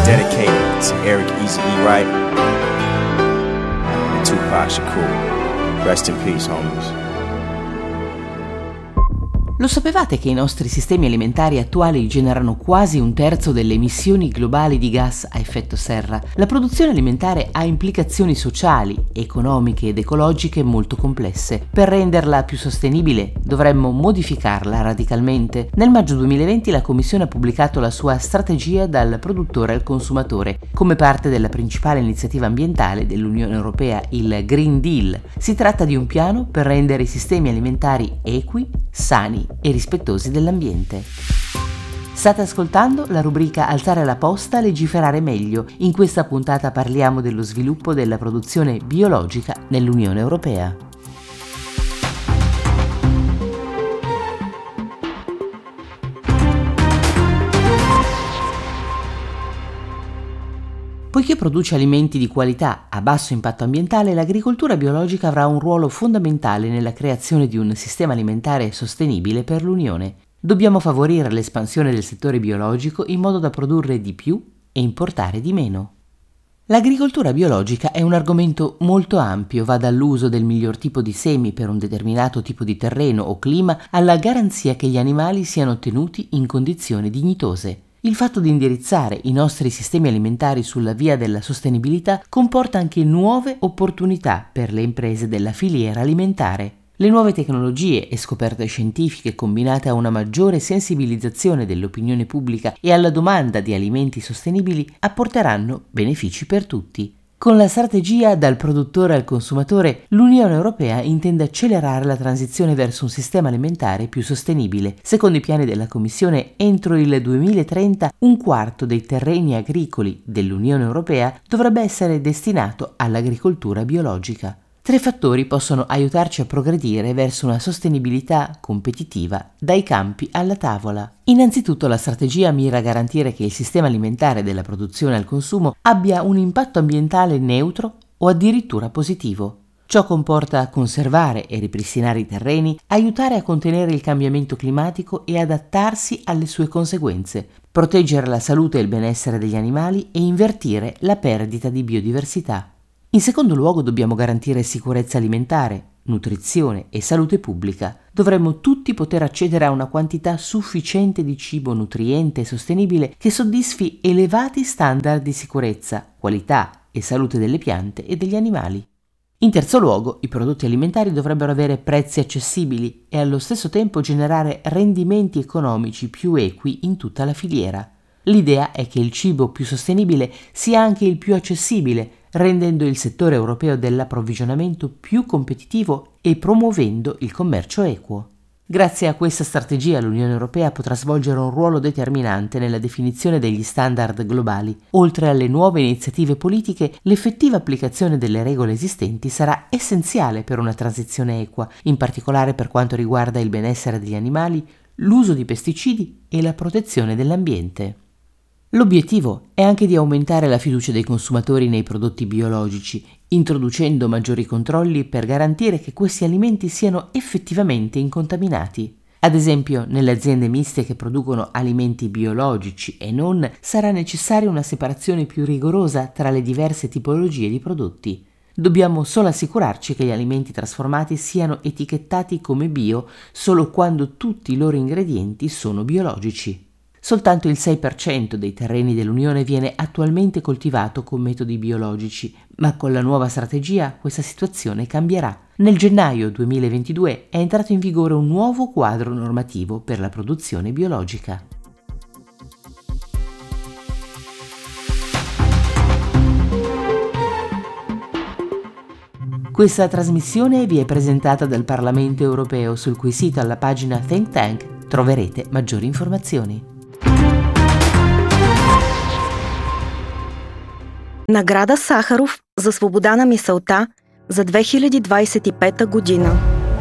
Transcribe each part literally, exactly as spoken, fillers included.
Dedicated to Eric Easy E. Wright and Tupac Shakur. Rest in peace, homies. Lo sapevate che i nostri sistemi alimentari attuali generano quasi un terzo delle emissioni globali di gas a effetto serra? La produzione alimentare ha implicazioni sociali, economiche ed ecologiche molto complesse. Per renderla più sostenibile dovremmo modificarla radicalmente. Nel maggio duemilaventi la Commissione ha pubblicato la sua strategia dal produttore al consumatore, come parte della principale iniziativa ambientale dell'Unione Europea, il Green Deal. Si tratta di un piano per rendere i sistemi alimentari equi, sani e rispettosi dell'ambiente. State ascoltando la rubrica Alzare la posta, legiferare meglio. In questa puntata parliamo dello sviluppo della produzione biologica nell'Unione Europea. Poiché produce alimenti di qualità a basso impatto ambientale, l'agricoltura biologica avrà un ruolo fondamentale nella creazione di un sistema alimentare sostenibile per l'Unione. Dobbiamo favorire l'espansione del settore biologico in modo da produrre di più e importare di meno. L'agricoltura biologica è un argomento molto ampio, va dall'uso del miglior tipo di semi per un determinato tipo di terreno o clima alla garanzia che gli animali siano tenuti in condizioni dignitose. Il fatto di indirizzare i nostri sistemi alimentari sulla via della sostenibilità comporta anche nuove opportunità per le imprese della filiera alimentare. Le nuove tecnologie e scoperte scientifiche combinate a una maggiore sensibilizzazione dell'opinione pubblica e alla domanda di alimenti sostenibili apporteranno benefici per tutti. Con la strategia dal produttore al consumatore, l'Unione Europea intende accelerare la transizione verso un sistema alimentare più sostenibile. Secondo i piani della Commissione, entro il duemilatrenta un quarto dei terreni agricoli dell'Unione Europea dovrebbe essere destinato all'agricoltura biologica. Tre fattori possono aiutarci a progredire verso una sostenibilità competitiva dai campi alla tavola. Innanzitutto la strategia mira a garantire che il sistema alimentare della produzione al consumo abbia un impatto ambientale neutro o addirittura positivo. Ciò comporta conservare e ripristinare i terreni, aiutare a contenere il cambiamento climatico e adattarsi alle sue conseguenze, proteggere la salute e il benessere degli animali e invertire la perdita di biodiversità. In secondo luogo dobbiamo garantire sicurezza alimentare, nutrizione e salute pubblica. Dovremmo tutti poter accedere a una quantità sufficiente di cibo nutriente e sostenibile che soddisfi elevati standard di sicurezza, qualità e salute delle piante e degli animali. In terzo luogo, i prodotti alimentari dovrebbero avere prezzi accessibili e allo stesso tempo generare rendimenti economici più equi in tutta la filiera. L'idea è che il cibo più sostenibile sia anche il più accessibile, rendendo il settore europeo dell'approvvigionamento più competitivo e promuovendo il commercio equo. Grazie a questa strategia l'Unione Europea potrà svolgere un ruolo determinante nella definizione degli standard globali. Oltre alle nuove iniziative politiche, l'effettiva applicazione delle regole esistenti sarà essenziale per una transizione equa, in particolare per quanto riguarda il benessere degli animali, l'uso di pesticidi e la protezione dell'ambiente. L'obiettivo è anche di aumentare la fiducia dei consumatori nei prodotti biologici, introducendo maggiori controlli per garantire che questi alimenti siano effettivamente incontaminati. Ad esempio, nelle aziende miste che producono alimenti biologici e non, sarà necessaria una separazione più rigorosa tra le diverse tipologie di prodotti. Dobbiamo solo assicurarci che gli alimenti trasformati siano etichettati come bio solo quando tutti i loro ingredienti sono biologici. Soltanto il sei per cento dei terreni dell'Unione viene attualmente coltivato con metodi biologici, ma con la nuova strategia questa situazione cambierà. Nel gennaio duemilaventidue è entrato in vigore un nuovo quadro normativo per la produzione biologica. Questa trasmissione vi è presentata dal Parlamento Europeo, sul cui sito alla pagina Think Tank troverete maggiori informazioni. Награда Сахаров за свобода на мисълта за две хиляди двадесет и пета година.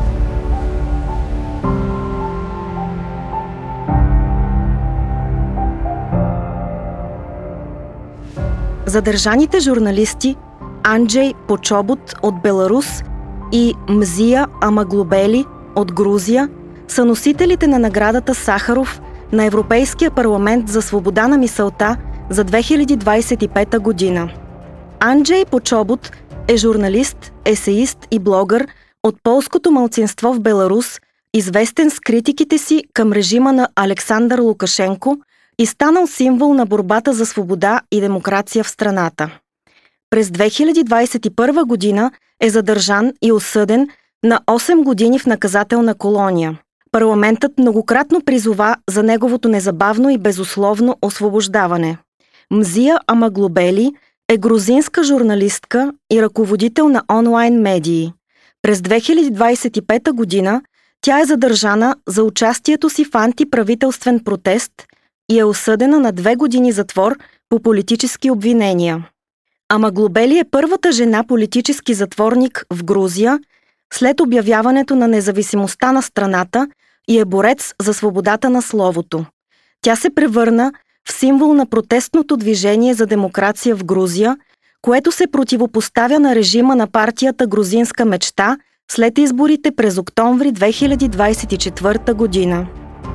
Задържаните журналисти Анджей Почобот от Беларус и Мзия Амаглобели от Грузия са носителите на наградата Сахаров на Европейския парламент за свобода на мисълта за две хиляди двадесет и пета година. Анджей Почобот е журналист, есеист и блогър от полското малцинство в Беларус, известен с критиките си към режима на Александър Лукашенко и станал символ на борбата за свобода и демокрация в страната. През две хиляди двадесет и първа година е задържан и осъден на осем години в наказателна колония. Парламентът многократно призова за неговото незабавно и безусловно освобождаване. Мзия Амаглобели е грузинска журналистка и ръководител на онлайн медии. През две хиляди двадесет и пета година тя е задържана за участието си в антиправителствен протест и е осъдена на две години затвор по политически обвинения. Амаглобели е първата жена политически затворник в Грузия след обявяването на независимостта на страната и е борец за свободата на словото. Тя се превърна в символ на протестното движение за демокрация в Грузия, което се противопоставя на режима на партията Грузинска мечта след изборите през октомври две хиляди двадесет и четвърта година.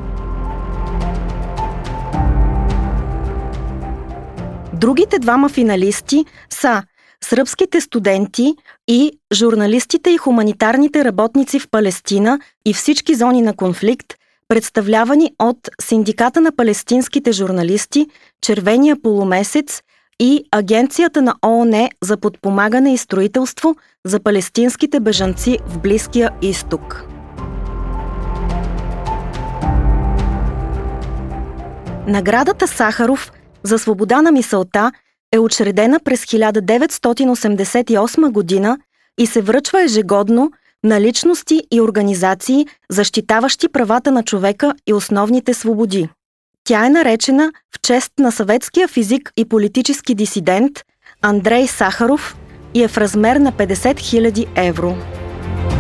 Другите двама финалисти са сръбските студенти и журналистите и хуманитарните работници в Палестина и всички зони на конфликт, представлявани от Синдиката на палестинските журналисти, Червения полумесец и Агенцията на ООН за подпомагане и строителство за палестинските бежанци в Близкия изток. Наградата Сахаров за свобода на мисълта е учредена през хиляда деветстотин осемдесет и осма година и се връчва ежегодно на личности и организации, защитаващи правата на човека и основните свободи. Тя е наречена в чест на съветския физик и политически дисидент Андрей Сахаров и е в размер на петдесет хиляди евро.